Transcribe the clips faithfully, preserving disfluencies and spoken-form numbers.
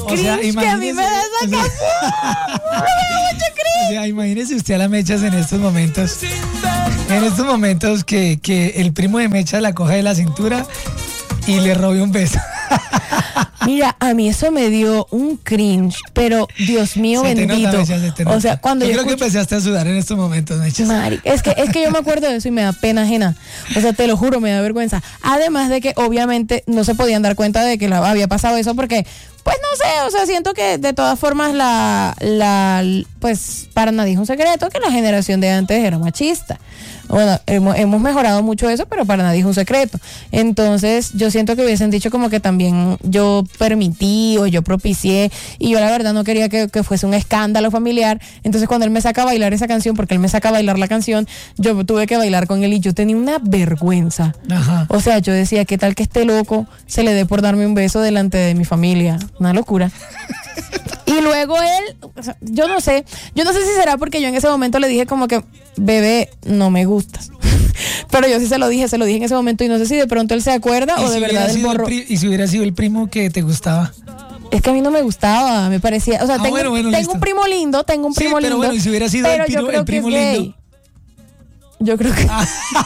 o sea, cringe que a mí me da esa canción. Me da mucho cringe. O sea, imagínese usted a la Mechas en estos momentos. En estos momentos que, que el primo de Mechas la coja de la cintura y le robe un beso. Mira, a mí eso me dio un cringe, pero Dios mío Se te bendito. nota, Mechas, se te nota. O sea, cuando yo, yo creo escucho... que empezaste a sudar en estos momentos, Mechas. Mari, es que, es que yo me acuerdo de eso y me da pena ajena. O sea, te lo juro, me da vergüenza. Además de que obviamente no se podían dar cuenta de que la, había pasado eso porque, pues no sé, o sea, siento que de todas formas la, la, pues para nadie es un secreto que la generación de antes era machista. Bueno, hemos, hemos mejorado mucho eso, pero para nadie es un secreto. Entonces, yo siento que hubiesen dicho como que también yo permití o yo propicié, y yo la verdad no quería que, que fuese un escándalo familiar. Entonces, cuando él me saca a bailar esa canción, porque él me saca a bailar la canción, yo tuve que bailar con él y yo tenía una vergüenza. Ajá. O sea, yo decía, ¿qué tal que este loco se le dé por darme un beso delante de mi familia? Una locura. Y luego él, o sea, yo no sé, yo no sé si será porque yo en ese momento le dije como que, bebé, no me gustas. Pero yo sí se lo dije, se lo dije en ese momento y no sé si de pronto él se acuerda o si de verdad el borro. Pri- y si hubiera sido el primo que te gustaba. Es que a mí no me gustaba, me parecía, o sea, Ah, tengo, bueno, bueno, tengo listo. un primo lindo, tengo un Sí, primo pero lindo. bueno, y si hubiera sido pero el yo primo- creo el primo que es lindo. gay. Yo creo que...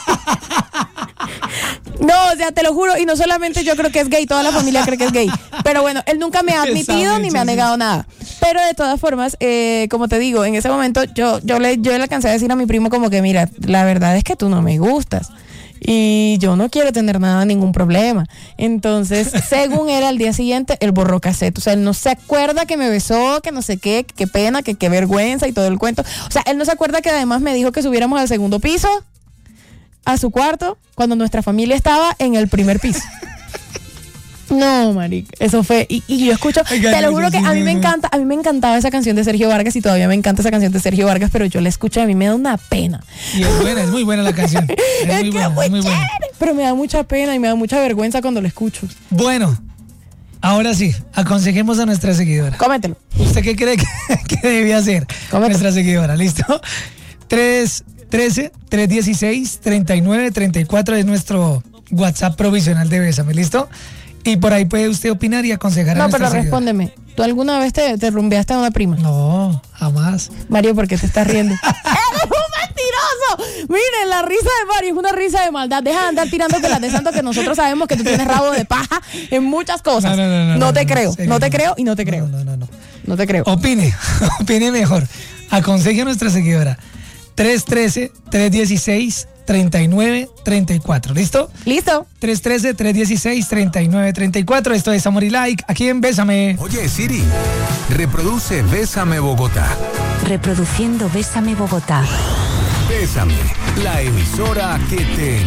No, o sea, te lo juro, y no solamente yo creo que es gay, toda la familia cree que es gay. Pero bueno, él nunca me ha admitido ni me ha negado nada. Pero de todas formas, eh, como te digo, en ese momento yo, yo, le, yo le alcancé a decir a mi primo como que, mira, la verdad es que tú no me gustas. Y yo no quiero tener nada, ningún problema. Entonces, según él, al día siguiente, él borró cassette. O sea, él no se acuerda que me besó, que no sé qué, qué pena, que qué vergüenza y todo el cuento. O sea, él no se acuerda que además me dijo que subiéramos al segundo piso, a su cuarto, cuando nuestra familia estaba en el primer piso. No, marica, eso fue, y, y yo escucho, Oiga, te lo no, juro yo que sí, a mí no, me no. encanta, a mí me encantaba esa canción de Sergio Vargas y todavía me encanta esa canción de Sergio Vargas, pero yo la escucho y a mí me da una pena. Y es buena, es muy buena la canción. Es, Es, muy que buena, es muy es muy buena. chévere, pero me da mucha pena y me da mucha vergüenza cuando la escucho. Bueno, ahora sí, aconsejemos a nuestra seguidora. Cómetelo. ¿Usted qué cree que, que debe hacer Cómetelo. nuestra seguidora? ¿Listo? tres trece, tres dieciséis, treinta y nueve, treinta y cuatro es nuestro WhatsApp provisional de Bésame, ¿listo? Y por ahí puede usted opinar y aconsejar a No, nuestra pero seguidora. respóndeme. ¿Tú alguna vez te, te rumbeaste a una prima? No, jamás. Mario, ¿por qué te estás riendo? ¡Eres un mentiroso! Miren, la risa de Mario es una risa de maldad. Deja de andar tirándote las de santo, que nosotros sabemos que tú tienes rabo de paja en muchas cosas. No, no, no, no, No no, te no, creo, en serio, no te no. creo y no te creo. No, no, no, no. No te creo. Opine, opine mejor. Aconseje a nuestra seguidora. tres trece, tres dieciséis, treinta y nueve, treinta y cuatro. ¿Listo? ¿Listo? tres trece, tres dieciséis, treinta y nueve, treinta y cuatro. Esto es Amor y Like. Aquí en Bésame. Oye, Siri, reproduce Bésame Bogotá. Reproduciendo Bésame Bogotá. Bésame, la emisora que te